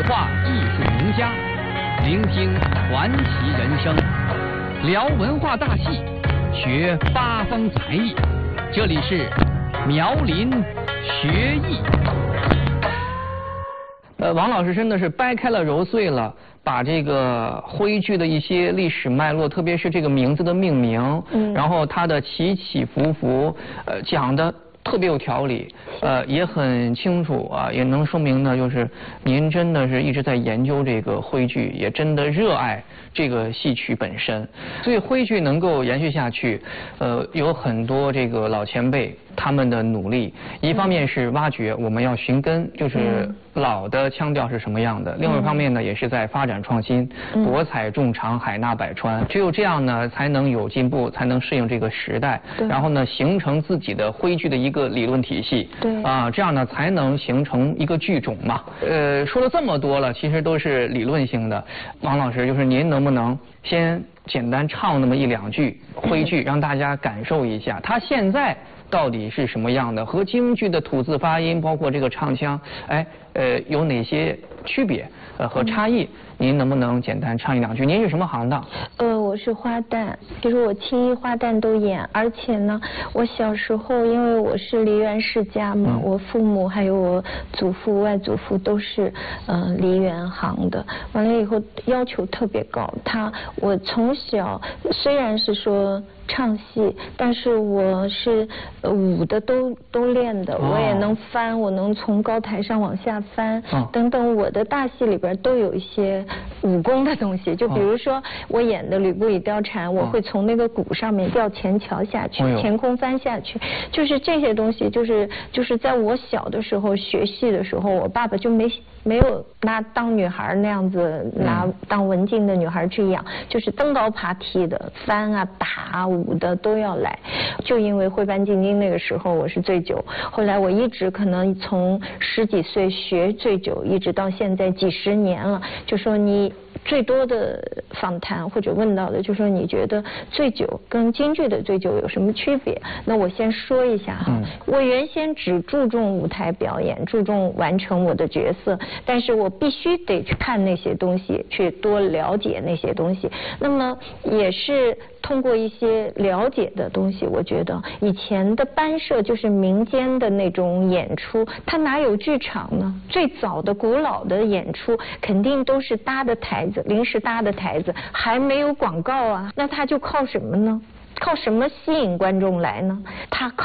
话艺术名家，聆听传奇人生，聊文化大戏，学八方才艺。这里是苗林学艺。 王老师真的是掰开了揉碎了，把这个徽剧的一些历史脉络，特别是这个名字的命名，然后它的起起伏伏，讲的特别有条理，也很清楚啊，也能说明呢，就是您真的是一直在研究这个徽剧，也真的热爱这个戏曲本身，所以徽剧能够延续下去，有很多这个老前辈他们的努力，一方面是挖掘，我们要寻根，就是老的腔调是什么样的；另外一方面呢，也是在发展创新，博采众长，海纳百川。只有这样呢，才能有进步，才能适应这个时代。然后呢，形成自己的徽剧的一个理论体系。这样呢，才能形成一个剧种嘛。说了这么多了，其实都是理论性的。王老师，就是您能不能先简单唱那么一两句徽剧，让大家感受一下它现在到底是什么样的，和京剧的吐字发音，包括这个唱腔，有哪些区别和差异？您能不能简单唱一两句？您是什么行当？ 我是花旦，就是我青衣花旦都演，而且呢，我小时候因为我是梨园世家嘛，我父母还有我祖父、外祖父都是梨园行的，完了以后要求特别高。我从小虽然是说唱戏，但是我是舞的都练的，我也能翻，我能从高台上往下翻，等等，我的大戏里边都有一些武功的东西，就比如说我演的吕布与貂蝉，我会从那个鼓上面吊前桥下去，前空翻下去，就是这些东西，就是在我小的时候学戏的时候，我爸爸就没有拿当女孩那样子拿当文静的女孩去养，就是登高爬梯的，翻啊打啊舞的都要来。就因为徽班进京那个时候我是醉酒，后来我一直可能从10几岁学醉酒，一直到现在几十年了，就说你最多的访谈或者问到的就说你觉得醉酒跟京剧的醉酒有什么区别？那我先说一下哈，我原先只注重舞台表演，注重完成我的角色，但是我必须得去看那些东西，去多了解那些东西。那么也是通过一些了解的东西，我觉得以前的班社就是民间的那种演出，它哪有剧场呢？最早的古老的演出肯定都是搭的台子，临时搭的台子，还没有广告啊，那它就靠什么呢？靠什么吸引观众来呢？它靠